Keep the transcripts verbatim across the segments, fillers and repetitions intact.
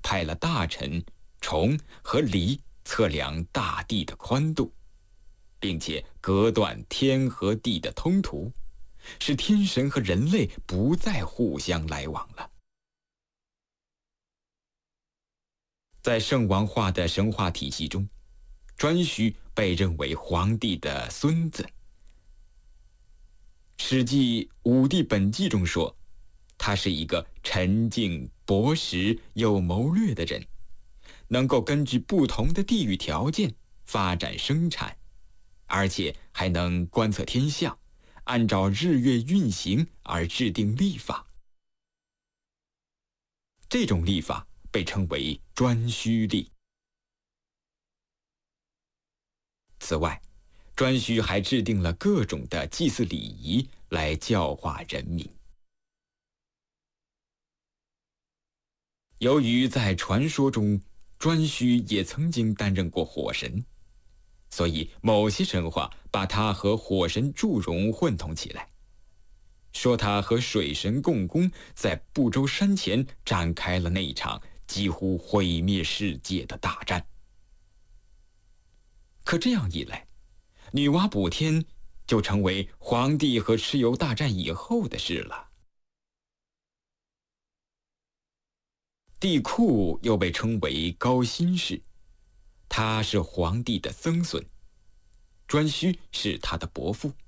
派了大臣虫和离测量大地的宽度，并且隔断天和地的通途，使天神和人类不再互相来往了。在圣王化的神话体系中，颛顼被认为皇帝的孙子。《史记·武帝本纪》中说，他是一个沉静、博识又谋略的人，能够根据不同的地域条件发展生产，而且还能观测天象，按照日月运行而制定历法。这种历法被称为颛顼历。此外，颛顼还制定了各种的祭祀礼仪来教化人民。由于在传说中，颛顼也曾经担任过火神，所以某些神话把他和火神祝融混同起来，说他和水神共工在不周山前展开了那一场几乎毁灭世界的大战。可这样一来，女娲补天就成为黄帝和蚩尤大战以后的事了。帝喾又被称为高辛氏，他是黄帝的曾孙，颛顼是他的伯父。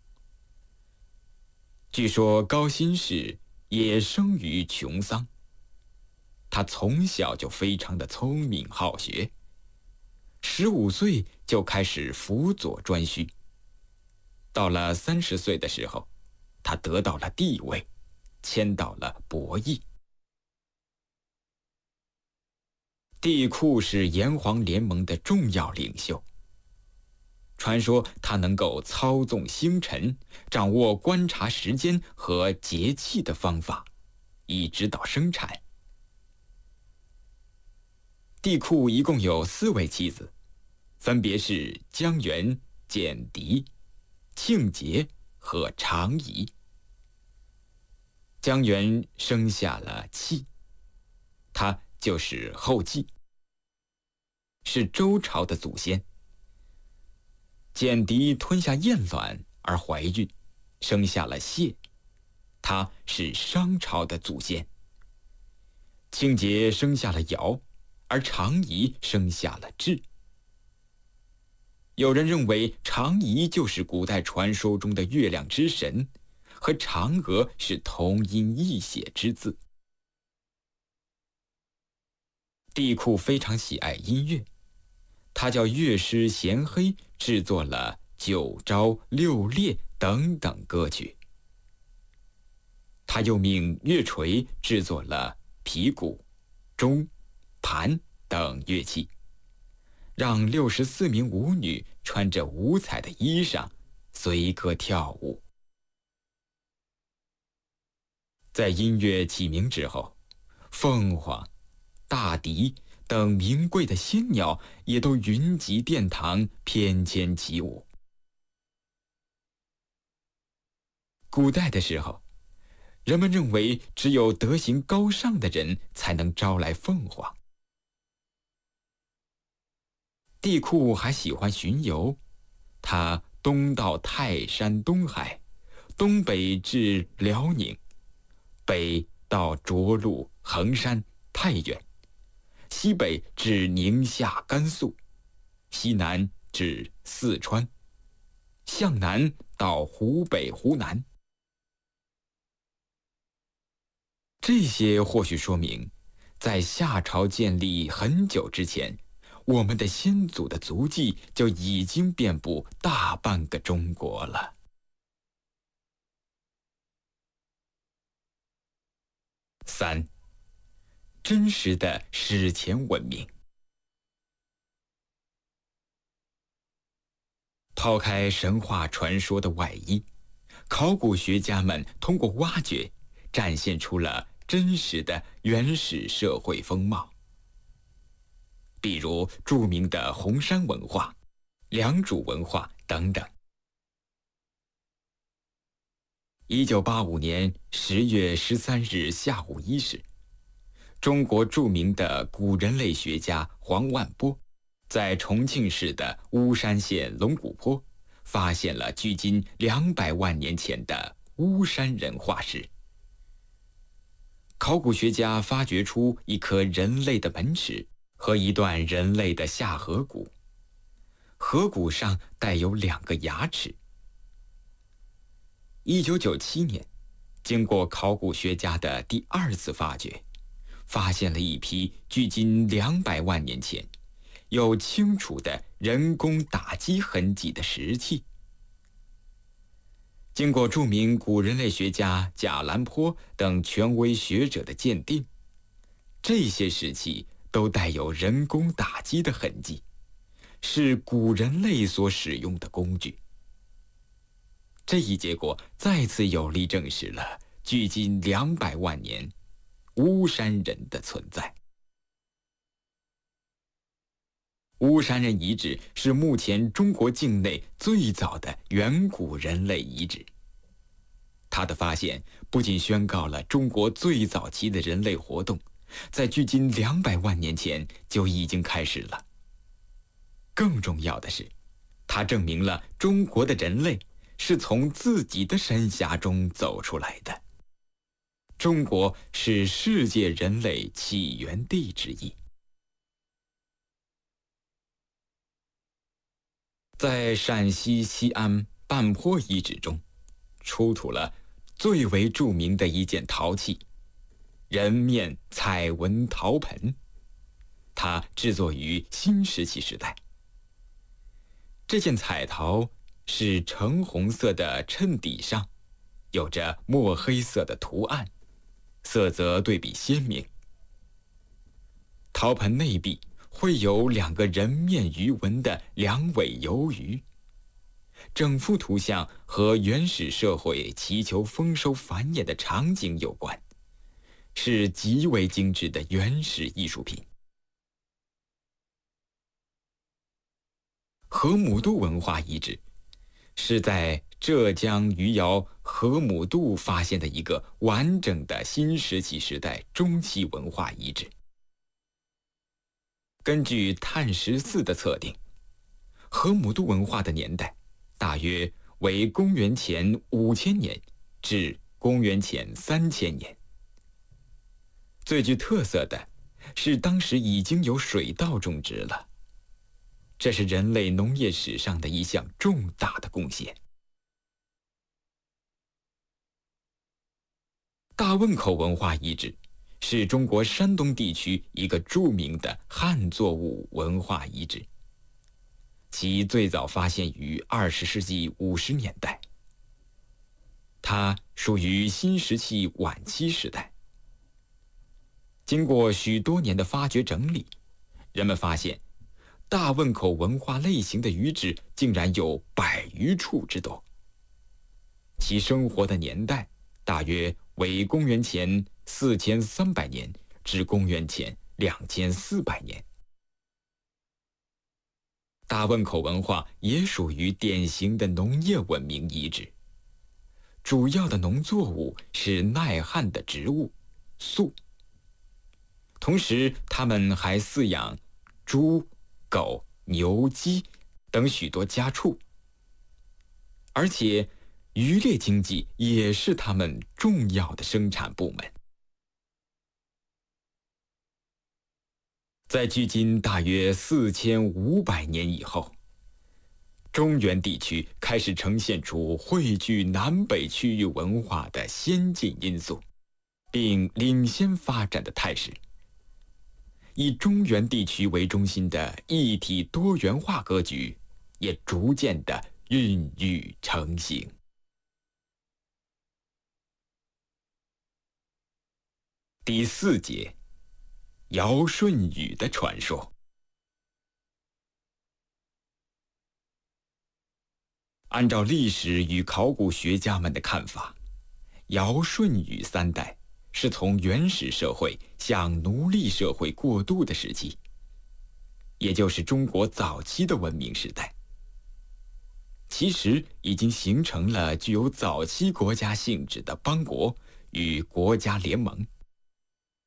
据说高辛氏也生于穷桑，他从小就非常的聪明好学，十五岁就开始辅佐颛顼。到了三十岁的时候，他得到了帝位，迁到了伯邑。帝喾是炎黄联盟的重要领袖，传说他能够操纵星辰，掌握观察时间和节气的方法，以指导生产。帝喾一共有四位妻子，分别是姜原、简狄、庆节和长仪。姜原生下了契，他就是后稷，是周朝的祖先。简狄吞下燕卵而怀孕，生下了谢，他是商朝的祖先。庆节生下了尧，而长仪生下了痔。有人认为长仪就是古代传说中的月亮之神，和嫦娥是同音异写之字。帝喾非常喜爱音乐，他叫乐师弦黑制作了九朝、六列等等歌曲。他又命乐锤制作了皮鼓、钟、盘等乐器，让六十四名舞女穿着五彩的衣裳随歌跳舞。在音乐起名之后，凤凰、大迪等名贵的仙鸟也都云集殿堂，翩跹起舞。古代的时候，人们认为只有德行高尚的人才能招来凤凰。帝喾还喜欢巡游，他东到泰山东海，东北至辽宁，北到涿鹿、衡山、太原，西北至宁夏、甘肃，西南至四川，向南到湖北、湖南。这些或许说明，在夏朝建立很久之前，我们的先祖的足迹就已经遍布大半个中国了。三，真实的史前文明。抛开神话传说的外衣，考古学家们通过挖掘，展现出了真实的原始社会风貌。比如著名的红山文化、良渚文化等等。一九八五年十月十三日下午一时， 中国著名的古人类学家黄万波，在重庆市的巫山县龙骨坡发现了距今两百万年前的巫山人化石。考古学家发掘出一颗人类的门齿和一段人类的下颌骨，颌骨上带有两个牙齿。一九九七年，经过考古学家的第二次发掘，发现了一批距今两百万年前有清楚的人工打击痕迹的石器。经过著名古人类学家贾兰坡等权威学者的鉴定，这些石器都带有人工打击的痕迹，是古人类所使用的工具。这一结果再次有力证实了距今两百万年巫山人的存在。巫山人遗址是目前中国境内最早的远古人类遗址。它的发现不仅宣告了中国最早期的人类活动在距今两百万年前就已经开始了，更重要的是，它证明了中国的人类是从自己的山峡中走出来的。中国是世界人类起源地之一。在陕西西安半坡遗址中，出土了最为著名的一件陶器——人面彩纹陶盆。它制作于新石器时代。这件彩陶是橙红色的衬底上，有着墨黑色的图案，色泽对比鲜明。陶盆内壁绘有两个人面鱼纹的两尾游鱼，整幅图像和原始社会祈求丰收繁衍的场景有关，是极为精致的原始艺术品。河姆渡文化遗址是在浙江余姚河姆渡发现的一个完整的新石器时代中期文化遗址。根据碳十四的测定，河姆渡文化的年代大约为公元前五千年至公元前三千年。最具特色的是当时已经有水稻种植了，这是人类农业史上的一项重大的贡献。大汶口文化遗址是中国山东地区一个著名的汉作物文化遗址，其最早发现于二十世纪五十年代。它属于新石器晚期时代。经过许多年的发掘整理，人们发现大汶口文化类型的遗址竟然有百余处之多，其生活的年代大约为公元前四千三百年至公元前两千四百年。大汶口文化也属于典型的农业文明遗址，主要的农作物是耐旱的植物粟，同时他们还饲养猪、狗、牛、鸡等许多家畜，而且渔猎经济也是他们重要的生产部门。在距今大约四千五百年以后，中原地区开始呈现出汇聚南北区域文化的先进因素，并领先发展的态势。以中原地区为中心的一体多元化格局也逐渐地孕育成型。第四节，尧舜禹的传说。按照历史与考古学家们的看法，尧舜禹三代是从原始社会向奴隶社会过渡的时期，也就是中国早期的文明时代。其实已经形成了具有早期国家性质的邦国与国家联盟。